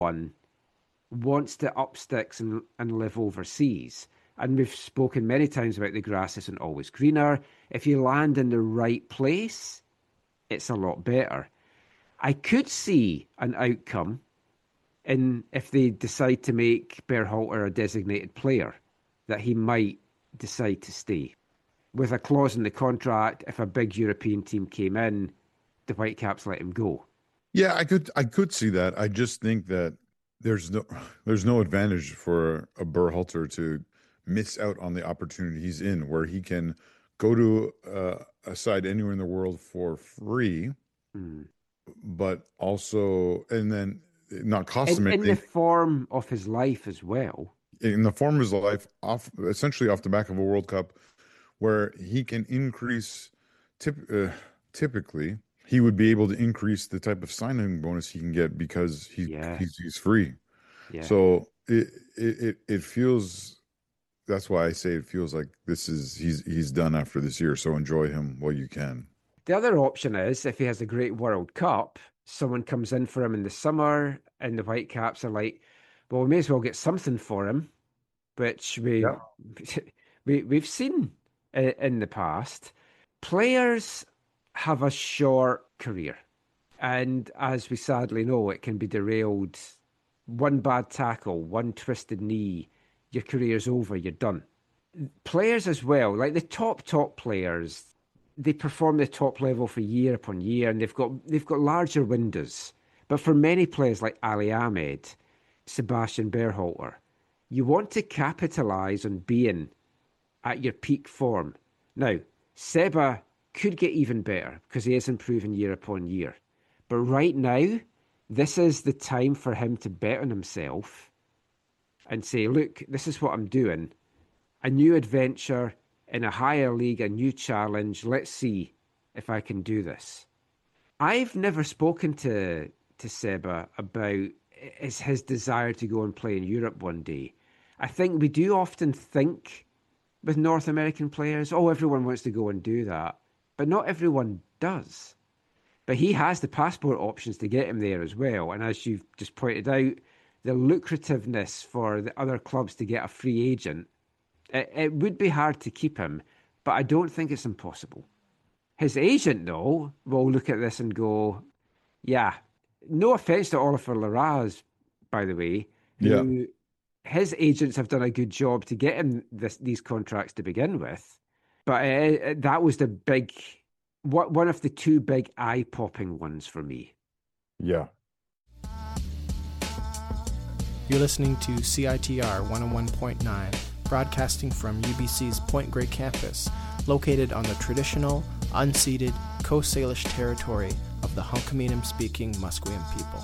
one wants to up sticks and live overseas. And we've spoken many times about the grass isn't always greener. If you land in the right place, it's a lot better. I could see an outcome in if they decide to make Berhalter a designated player, that he might decide to stay. With a clause in the contract, if a big European team came in, the Whitecaps let him go. Yeah, I could see that. I just think that there's no advantage for a Berhalter to miss out on the opportunity he's in, where he can go to a side anywhere in the world for free, but also, and then not cost him anything. In the form of his life as well. In the form of his life, essentially off the back of a World Cup, where he can increase, typically, he would be able to increase the type of signing bonus he can get because he's free. Yeah. So it feels. That's why I say it feels like he's done after this year. So enjoy him while you can. The other option is if he has a great World Cup, someone comes in for him in the summer, and the Whitecaps are like, well, we may as well get something for him, which we've seen in the past. Players have a short career, and as we sadly know, it can be derailed. One bad tackle, one twisted knee, your career's over, you're done. Players as well, like the top players, they perform the top level for year upon year, and they've got larger windows. But for many players like Ali Ahmed, Sebastian Berhalter, you want to capitalise on being at your peak form. Now, Seba could get even better because he is improving year upon year. But right now, this is the time for him to bet on himself and say, look, this is what I'm doing. A new adventure in a higher league, a new challenge. Let's see if I can do this. I've never spoken to Seba about his desire to go and play in Europe one day. I think we do often think with North American players, oh, everyone wants to go and do that. But not everyone does. But he has the passport options to get him there as well. And as you've just pointed out, the lucrativeness for the other clubs to get a free agent, it would be hard to keep him, but I don't think it's impossible. His agent, though, will look at this and go, yeah, no offence to Oliver Larraz, by the way, who his agents have done a good job to get him these contracts to begin with. But that was one of the two big eye-popping ones for me. Yeah. You're listening to CITR 101.9, broadcasting from UBC's Point Grey campus, located on the traditional, unceded Coast Salish territory of the Hunkaminam-speaking Musqueam people.